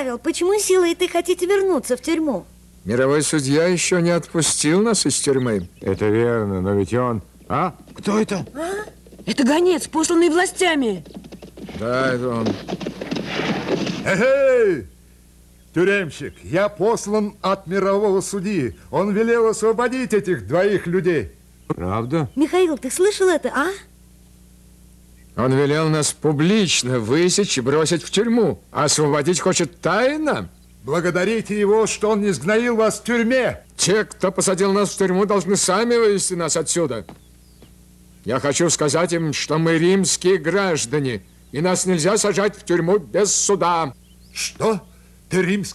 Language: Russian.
Павел, почему силой ты хотите вернуться в тюрьму? Мировой судья еще не отпустил нас из тюрьмы. Это верно, но ведь он... А? Кто это? Это гонец, посланный властями. Да, это он. Эй, тюремщик, я послан от мирового судьи. Он велел освободить этих двоих людей. Правда? Михаил, ты слышал это, а? Он велел нас публично высечь и бросить в тюрьму. А освободить хочет тайно. Благодарите его, что он не сгноил вас в тюрьме. Те, кто посадил нас в тюрьму, должны сами вывести нас отсюда. Я хочу сказать им, что мы римские граждане, и нас нельзя сажать в тюрьму без суда. Что? Ты римский?